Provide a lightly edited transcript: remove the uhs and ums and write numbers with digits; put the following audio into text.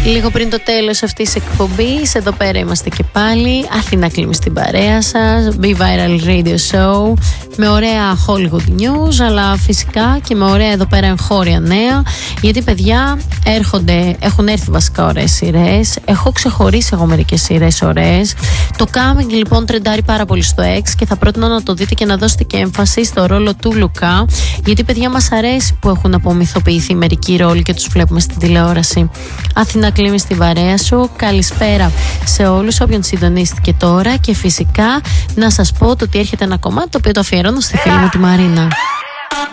Λίγο πριν το τέλος αυτής της εκπομπής, εδώ πέρα είμαστε και πάλι. Αθηνά Κλίμη στην παρέα σας. Be Viral Radio Show. Με ωραία Hollywood News, αλλά φυσικά και με ωραία εδώ πέρα εγχώρια νέα. Γιατί παιδιά έχουν έρθει βασικά ωραίες σειρές. Έχω ξεχωρίσει εγώ μερικές σειρές ωραίες. Το Coming λοιπόν τρεντάρει πάρα πολύ στο X και θα πρότεινα να το δείτε και να δώσετε και έμφαση στο ρόλο του Λουκά. Γιατί παιδιά μας αρέσει που έχουν απομυθοποιηθεί μερικοί ρόλοι και τους βλέπουμε στην τηλεόραση. Αθηνά Κλίμη στην παρέα σου. Καλησπέρα σε όλους όποιον συντονίστηκε τώρα. Και φυσικά να σας πω ότι έρχεται ένα κομμάτι το οποίο το αφιερώνω στη φίλη μου τη Μαρίνα.